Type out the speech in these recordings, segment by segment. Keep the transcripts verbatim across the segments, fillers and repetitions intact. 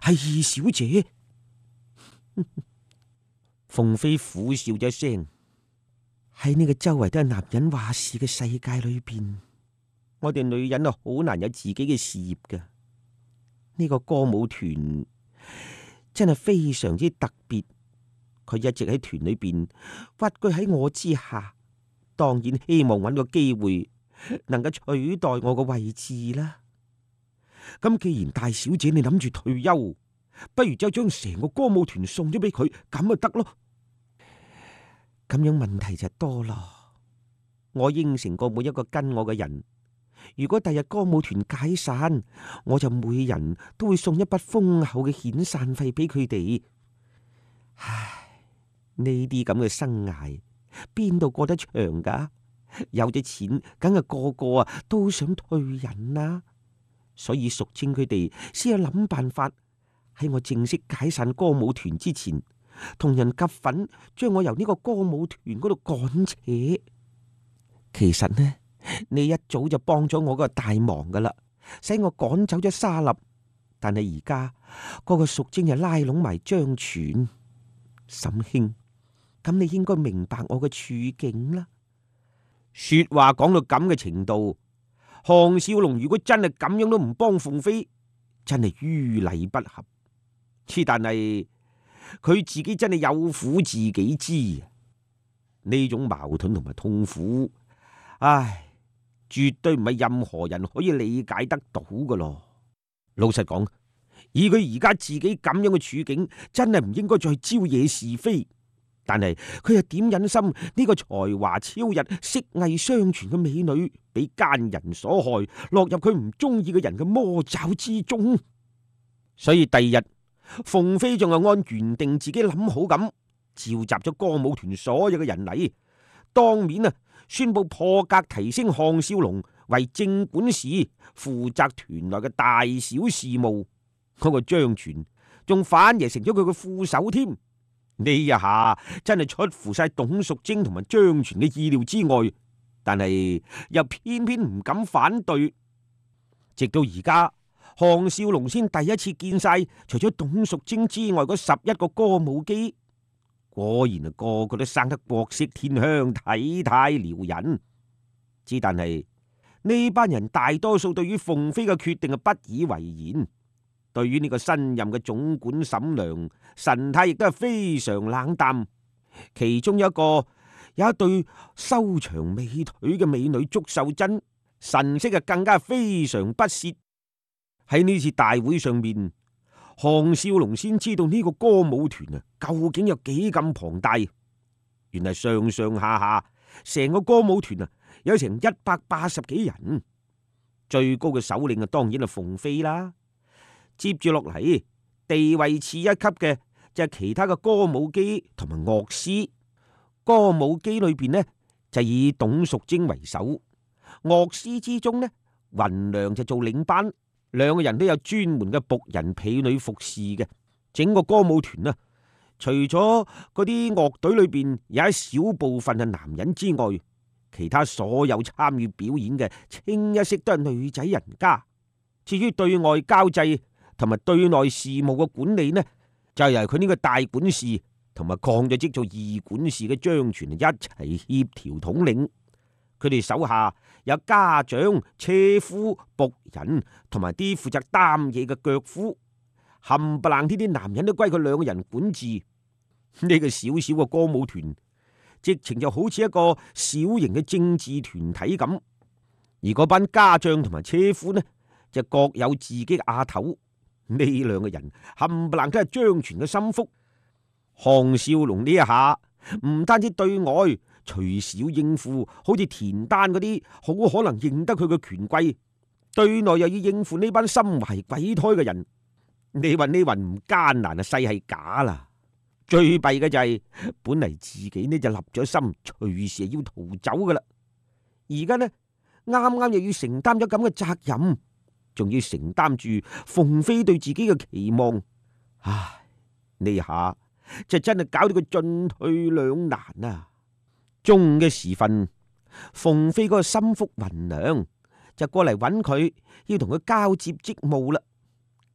係二小姐。鳳飛苦笑咗一聲，喺呢個周圍都係男人話事嘅世界裏邊，我哋女人啊好難有自己嘅事業噶。呢個歌舞團真係非常之特別，佢一直喺團裏邊屈居喺我之下，當然希望揾個機會能夠取代我個位置啦。咁既然大小姐你諗住退休，不如就將成個歌舞團送咗俾佢，咁就得咯。咁樣問題就多咯。我應承過每一個跟我嘅人，如果第日歌舞團解散，我就每人都會送一筆豐厚嘅遣散費俾佢哋。唉，呢啲咁嘅生涯邊度過得長噶？有咗錢，梗係個個啊都想退隱啦。所以淑清佢哋先有諗辦法，喺我正式解散歌舞團之前，同人夾份將我由呢個歌舞團嗰度趕扯。其實呢，你一早就幫咗我個大忙噶啦，使我趕走咗沙粒。但係而家嗰個淑清就拉攏埋張全。沈兄，咁你應該明白我嘅處境啦。說話講到咁嘅程度，項少龍如果真係咁樣都唔幫鳳飛，真係於理不合。之但係佢自己真係有苦自己知，呢種矛盾同埋痛苦，唉，絕對唔係任何人可以理解得到噶咯。老實講，以佢而家自己咁樣嘅處境，真係唔應該再招惹是非。但係佢又點忍心呢個才華超日、色藝雙全嘅美女，俾奸人所害，落入佢唔中意嘅人嘅魔爪之中？所以第二日，鳳飛仲係按原定自己諗好咁，召集咗歌舞團所有嘅人嚟，當面啊宣布破格提升項少龍為正管事，負責團內嘅大小事務。嗰個張全仲反而成咗佢嘅副手添。呢一下真係出乎晒董淑貞同埋張全嘅意料之外，但係又偏偏唔敢反對。直到而家，項少龍先第一次見晒除咗董淑貞之外嗰十一個歌舞姬，果然啊個個都生得國色天香，體態撩人。之但係呢班人大多數對於鳳飛嘅決定係不以為然。對於呢個新任嘅總管沈良，神態亦都係非常冷淡。其中有一個有一對修長美腿嘅美女祝秀珍，神色啊更加非常不屑。喺呢次大會上面，項少龍先知道呢個歌舞團啊究竟有幾咁龐大。原來上上下下成個歌舞團啊有成一百八十幾人，最高嘅首領啊當然係鳳飛啦。接住落嚟，地位次一級嘅就係其他嘅歌舞姬同埋樂師。歌舞姬裏邊呢就以董淑貞為首，樂師之中呢雲良就做領班，兩個人都有專門嘅僕人婢女服侍嘅。整個歌舞團啊，除咗嗰啲樂隊裏邊有一小部分係男人之外，其他所有參與表演嘅清一色都係女仔人家。至於對外交際同埋對內事務嘅管理呢，就由佢呢個大管事同埋降咗職做二管事嘅張全一齊協調統領。佢哋手下有家長、車夫、僕人同埋啲負責擔嘢嘅腳夫，冚唪唥呢啲男人都歸佢兩個人管治。呢個小小嘅歌舞團，直情就好似一個小型嘅政治團體咁。而嗰班家將同埋車夫呢，就各有自己嘅阿頭。呢兩個人冚唪唥都係張全嘅心腹。項少龍呢一下唔單止對外隨時要應付好似田丹嗰啲好可能認得佢嘅權貴，對內又要應付呢班心懷鬼胎嘅人。你話呢云唔艱難啊，細係假啦。最弊嘅就係、是、本嚟自己呢就立咗心隨時要逃走噶啦，而家呢啱啱又要承擔咗咁嘅責任，仲要承擔住鳳飛對自己嘅期望。唉，呢下就真係搞到佢進退兩難啊！中午嘅時分，鳳飛嗰個心腹雲娘就過嚟揾佢，要同佢交接職務啦。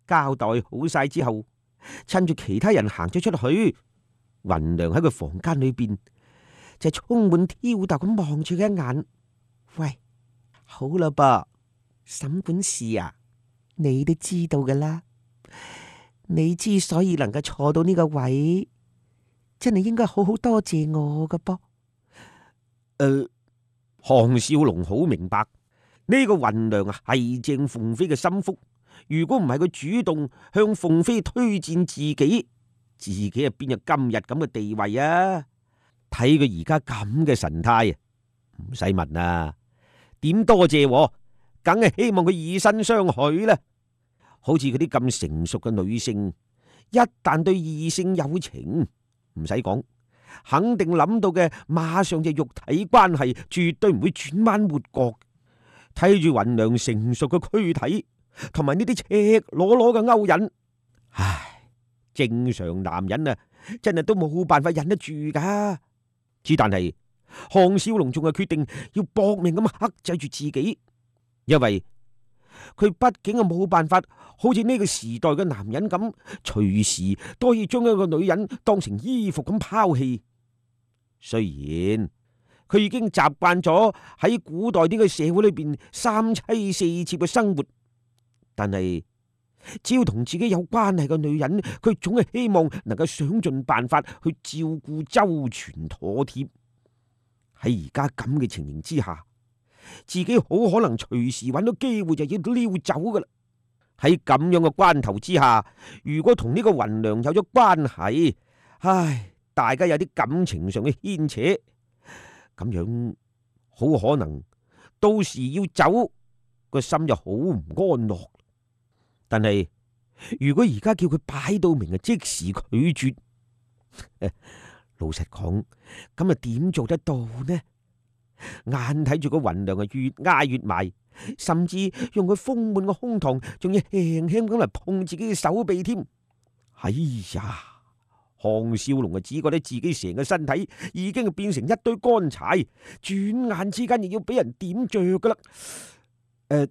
交代好晒之後，趁住其他人行咗出去，芸娘喺個房間裏邊就充滿挑逗咁望住佢一眼。喂，好啦噃，審管事啊，你都知道噶啦，你之所以能夠坐到呢個位，真係應該好好多謝我噶噃。誒、呃，項少龍好明白呢個芸娘啊係正鳳飛嘅心腹，如果唔係佢主動向鳳飛推薦自己，自己啊邊有今日咁嘅地位啊？睇佢而家咁嘅神態啊，唔使問啊，點多謝我，梗係希望佢以身相許啦。好似佢啲咁成熟嘅女性，一旦對異性有情，唔使講，肯定諗到嘅馬上就肉體關係，絕對唔會轉彎抹角。睇住芸娘成熟嘅軀體，同埋呢啲赤裸裸嘅勾引，唉，正常男人啊，真係都冇辦法忍得住噶。之但係項少龍仲係決定要搏命咁克制住自己，因為佢畢竟係冇辦法好似呢個時代嘅男人咁，隨時都可以將一個女人當成衣服咁拋棄。雖然佢已經習慣咗喺古代呢個社會裏邊三妻四妾嘅生活，但係只要同自己有關係嘅女人，佢總係希望能夠想盡辦法去照顧周全妥貼。喺而家咁嘅情形之下，自己好可能隨時揾到機會就要溜走噶啦。喺咁樣嘅關頭之下，如果同呢個芸娘有咗關係，唉，大家有啲感情上嘅牽扯，咁樣好可能到時要走個心就好唔安樂。但係如果而家叫佢擺到明啊，即時拒絕，老實講，咁啊點做得到呢？眼睇住個芸娘啊越挨越埋，甚至用佢豐滿嘅胸膛，仲要輕輕咁嚟碰自己嘅手臂添。哎呀，項少龍啊只覺得自己成個身體已經變成一堆乾柴，轉眼之間亦要俾人點着噶啦。誒、呃。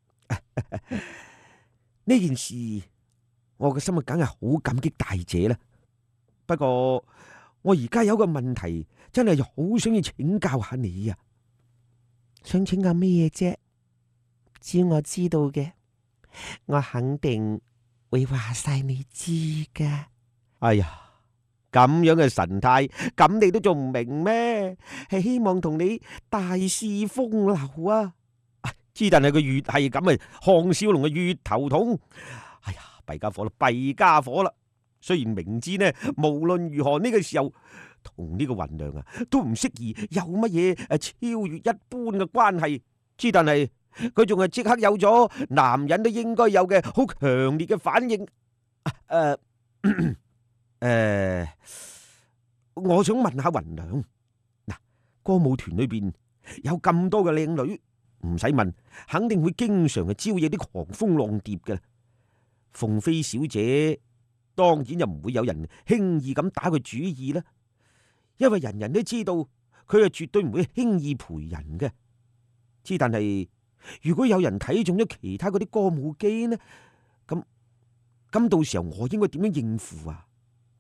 呢件事我嘅心啊，梗係好感激大姐啦。不過我而家有個問題，真係好想要請教下你啊！想請教咩啫？只要我知道嘅，我肯定會話晒你知噶。哎呀，咁樣嘅神態，咁你都仲唔明咩？係希望同你大肆風流啊！之但係佢越係咁啊，項少龍啊越頭痛。哎呀，弊家伙啦，弊家伙啦！雖然明知呢，無論如何呢個時候同呢個芸娘啊都唔適宜有乜嘢誒超越一般嘅關係，之但係佢仲係即刻有咗男人都應該有嘅好強烈嘅反應。誒、啊、誒、呃呃，我想問下芸娘，嗱，歌舞團裏邊有咁多嘅靚女。唔使問，肯定會經常係招惹啲狂蜂浪蝶嘅。鳳飛小姐當然又唔會有人輕易咁打佢主意啦，因為人人都知道佢係絕對唔會輕易陪人嘅。之但係如果有人睇中咗其他嗰啲歌舞姬呢，咁咁到時候我應該點樣應付啊？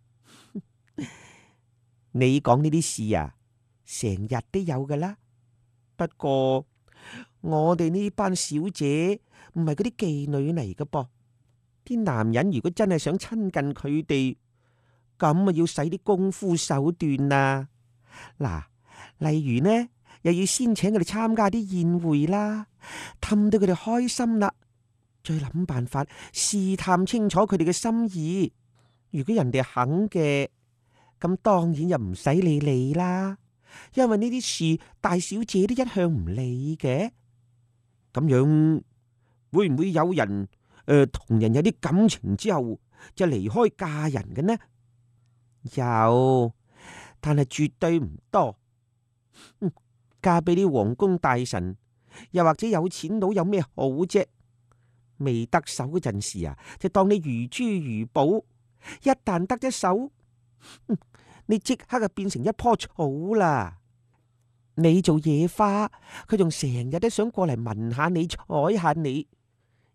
你講呢啲事啊，成日都有噶啦。不過我哋呢班小姐唔係嗰啲妓女嚟噶噃，啲男人如果真係想親近佢哋，咁啊要使啲功夫手段啊。嗱，例如呢，又要先請佢哋參加啲宴會啦，氹到佢哋開心啦，再諗辦法試探清楚佢哋嘅心意。如果人哋肯嘅，咁當然又唔使理你啦，因為呢啲事大小姐都一向唔理嘅。咁樣會唔會有人誒同、呃、人有啲感情之後就離開嫁人嘅呢？有，但係絕對唔多。嗯、嫁俾啲皇宮大臣，又或者有錢佬有咩好啫？未得手嗰陣時啊，就當你如珠如寶；一旦得咗手，嗯、你即刻就變成一棵草啦。你做野花，佢仲成日都想過嚟聞下你、採下你，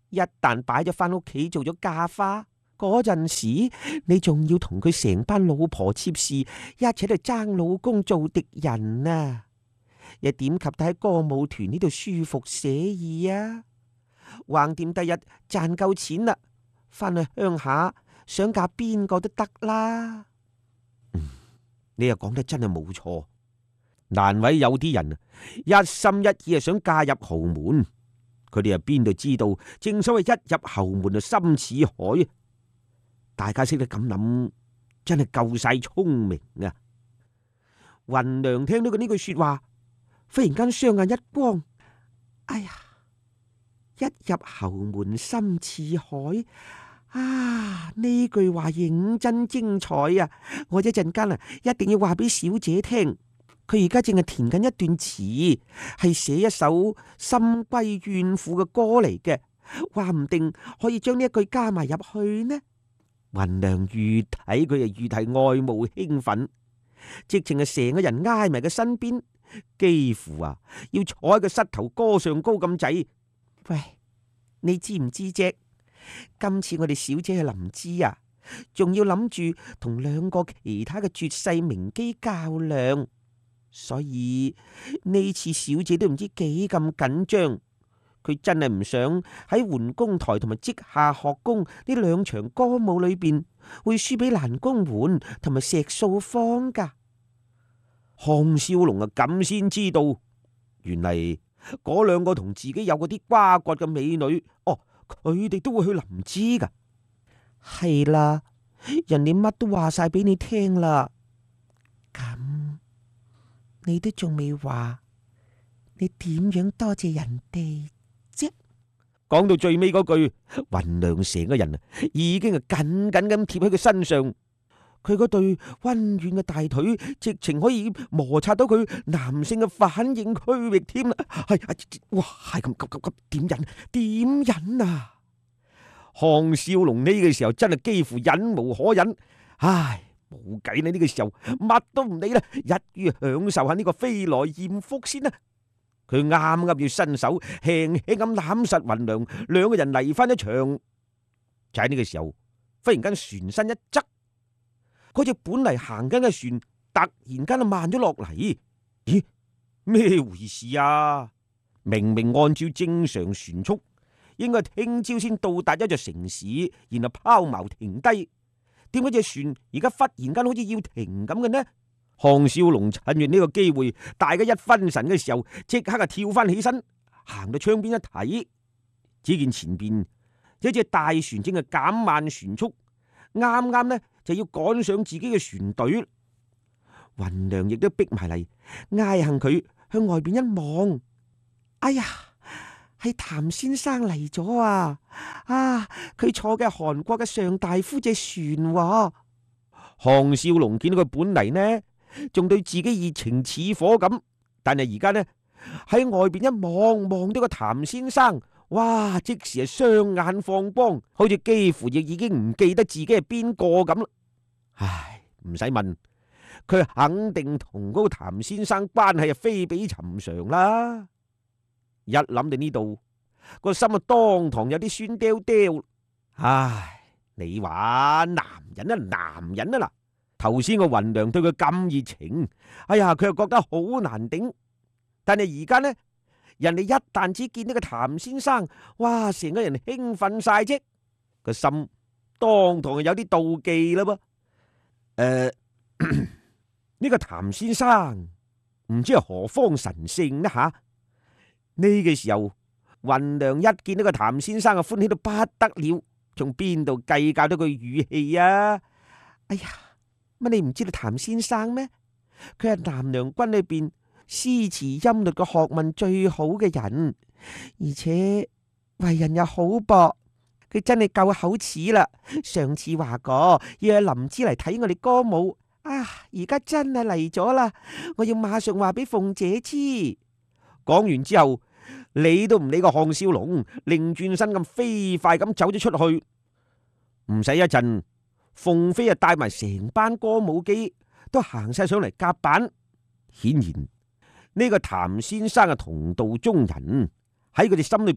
一旦擺咗翻屋企做咗嫁花，嗰陣時你仲要同佢成班老婆妾侍一齊度爭老公做敵人啊！又點及得喺歌舞團呢度舒服寫意啊？橫掂第日賺夠錢啦，翻去鄉下想嫁邊個都得啦。嗯，你又講得真係冇錯。難為有啲人一心一意啊想嫁入豪門，佢哋又邊度知道，正所謂一入豪門就深似海。大家識得咁諗，真係夠晒聰明啊！雲娘聽到佢呢句說話，忽然間雙眼一光，哎呀！一入侯門深似海啊！呢句話認真精彩啊！我一陣間啊，一定要話俾小姐聽。佢而家正係填緊一段詞，係寫一首深閨怨婦嘅歌嚟嘅，話唔定可以將呢一句加埋入去呢。雲娘越睇佢就越係愛慕興奮，直情係成個人挨埋佢身邊，幾乎啊要坐喺個膝頭哥上高咁滯。喂，你知唔知啫？今次我哋小姐去臨沂啊，仲要諗住同兩個其他嘅絕世名姬較量，所以呢次小姐都唔知幾咁緊張。佢真係唔想喺桓公台同埋稷下學宮呢兩場歌舞裏邊會輸俾蘭公媛同埋石素芳噶。項少龍啊，咁先知道，原嚟嗰兩個同自己有嗰啲瓜葛嘅美女，哦，佢哋都會去臨沂噶。係啦，人哋乜都話晒俾你聽啦。咁你都仲未話，你點樣多謝人哋啫？講到最尾嗰句，雲娘成個人啊，已經係緊緊咁貼喺佢身上。佢嗰對溫軟嘅大腿，直情可以摩擦到佢男性嘅反應區域添啦。係，哇，係咁急急急，點忍？點忍啊？項少龍呢個時候真係幾乎忍無可忍，唉，冇計啦！呢個時候乜都唔理啦，一於享受下呢個飛來艷福先啦。佢啱啱要伸手輕輕咁攬實雲娘，兩個人嚟翻一場。就喺呢個時候，忽然間船身一側。嗰隻本嚟行緊嘅船，突然間就慢咗落嚟。咦？咩回事啊？明明按照正常船速，應該聽朝先到達一座城市，然後拋錨停低。點解隻船而家忽然間好似要停咁嘅呢？項少龍趁住呢個機會，大家一分神嘅時候，即刻就跳翻起身，行到窗邊一睇，只見前邊有一隻大船正係減慢船速，啱啱呢就要趕上自己嘅船隊。雲娘亦都逼埋嚟，挨向佢向外邊一望，哎呀，係譚先生嚟咗啊！啊，佢坐嘅韓國嘅上大夫隻船喎。項少龍見到佢本嚟呢，仲對自己熱情似火咁，但係而家呢喺外邊一望，望到個譚先生，哇！即時係雙眼放光，好似幾乎亦已經唔記得自己係邊個咁啦。唉，唔使問，佢肯定同嗰個譚先生關係係非比尋常啦。一諗到呢度，個心啊當堂有啲酸刁刁。唉，你話男人啊，男人啊嗱，頭先個雲娘對佢咁熱情，哎呀，佢又覺得好難頂。但係而家呢，人哋一旦只見到個譚先生，哇，成個人興奮晒啫，個心當堂有啲妒忌啦噃。誒，呢、呃、個譚先生唔知係何方神聖呢吓？呢、這個時候，雲娘一見到個譚先生啊，歡喜到不得了，從邊度計較到佢語氣啊？哎呀，乜你唔知道譚先生咩？佢係南陽軍裏邊詩詞音律嘅學問最好嘅人，而且為人又好噃。佢真係夠口齒啦！上次話過要去臨沂嚟睇我哋歌舞，啊，而家真係嚟咗啦！我要馬上話俾鳳姐知。講完之後，理都唔理個項少龍，擰轉身咁飛快咁走咗出去。唔使一陣，鳳飛啊帶埋成班歌舞姬都行晒上嚟甲板。顯然呢個譚先生嘅同道中人喺佢哋心裏邊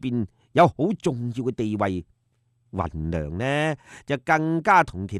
有好重要嘅地位。芸娘呢就更加同其